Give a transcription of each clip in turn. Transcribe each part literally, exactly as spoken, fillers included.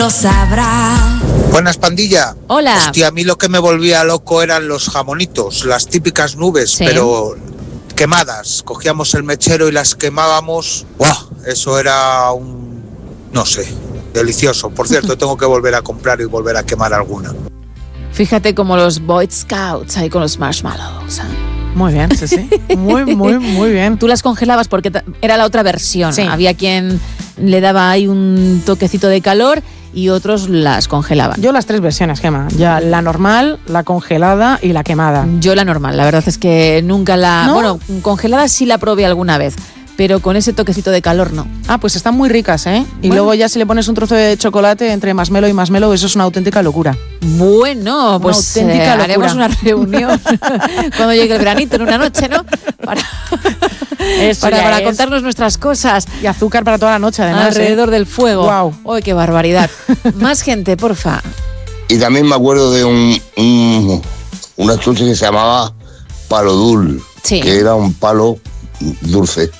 lo sabrá. Buenas, pandilla. Hola. Hostia, a mí lo que me volvía loco eran los jamonitos, las típicas nubes, Sí. pero quemadas. Cogíamos el mechero y las quemábamos. ¡Buah! Eso era un... no sé, delicioso. Por cierto, tengo que volver a comprar y volver a quemar alguna. Fíjate como los Boy Scouts ahí con los marshmallows. Muy bien, sí, sí. Muy, muy, muy bien. Tú las congelabas porque ta- era la otra versión. Sí. Había quien le daba ahí un toquecito de calor y otros las congelaban. Yo las tres versiones, Gemma. Ya la normal, la congelada y la quemada. Yo la normal, la verdad es que nunca la... ¿No? Bueno, congelada sí la probé alguna vez, pero con ese toquecito de calor no. Ah, pues están muy ricas, ¿eh? Y Bueno. luego ya si le pones un trozo de chocolate entre marshmallow y marshmallow, eso es una auténtica locura. Bueno, pues auténtica eh, locura. haremos una reunión cuando llegue el veranito en una noche, ¿no? Para, Eso para, ya para es. contarnos nuestras cosas Y azúcar para toda la noche, además. alrededor ¿eh? del fuego. Guau. ¡Ay, qué barbaridad! Más gente, porfa. Y también me acuerdo de un, un una chuche que se llamaba palo dul, Sí. que era un palo dulce.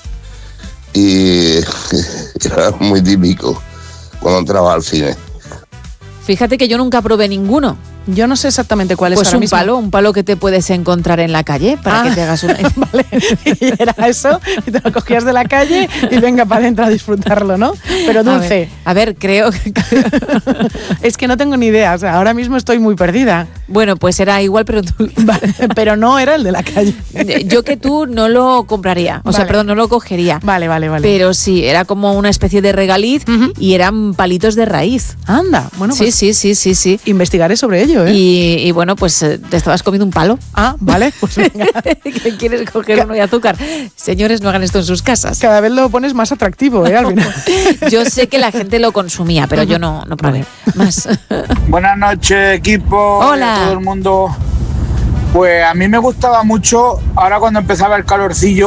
Y era muy típico cuando entraba al cine. Fíjate que yo nunca probé ninguno. Yo no sé exactamente cuál es Pues ahora un mismo. palo, un palo que te puedes encontrar en la calle para Ah. que te hagas una... Vale, y era eso, y te lo cogías de la calle y venga para adentro a disfrutarlo, ¿no? Pero A dulce. ver, a ver, creo que... Es que no tengo ni idea, o sea, ahora mismo estoy muy perdida. Bueno, pues era igual, pero dulce. Vale, pero no era el de la calle. Yo que tú no lo compraría, o sea, Vale. perdón, no lo cogería. Vale, vale, vale. Pero sí, era como una especie de regaliz Ujú. y eran palitos de raíz. Anda, bueno, Sí, pues sí, sí, sí, sí. investigaré sobre ello, ¿eh? Y, y bueno, pues eh, te estabas comiendo un palo. Ah, vale, pues venga. ¿Que quieres coger uno de azúcar? Señores, no hagan esto en sus casas. Cada vez lo pones más atractivo, ¿eh? Al final. Yo sé que la gente lo consumía, pero yo no, no probé. Más. Buenas noches, equipo. Hola. Y a todo el mundo. Pues a mí me gustaba mucho, ahora cuando empezaba el calorcillo,